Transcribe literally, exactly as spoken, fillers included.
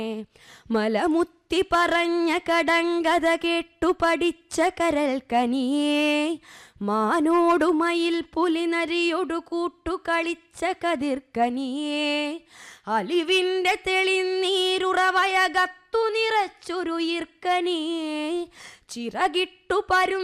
മലമുത്തി പറഞ്ഞ കടങ്കഥ കേട്ടു പഠിച്ച കരൽക്കനിയേ, മാനോടു മയിൽ പുലിനരിയൊടു കൂട്ടു കളിച്ച കതിർക്കനിയേ, അലിവിൻ്റെ തെളിനീരുറവയകത്തു നിറച്ചൊരു ഈർക്കനിയേ, ചിറകിട്ടു പരു